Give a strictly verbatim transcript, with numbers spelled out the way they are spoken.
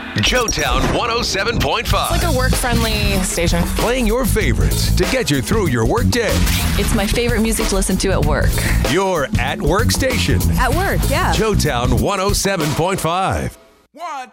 Joetown one oh seven point five. It's like a work-friendly station. Playing your favorites to get you through your workday. It's my favorite music to listen to at work. Your at-work station. At work, yeah. Joetown one oh seven point five. One,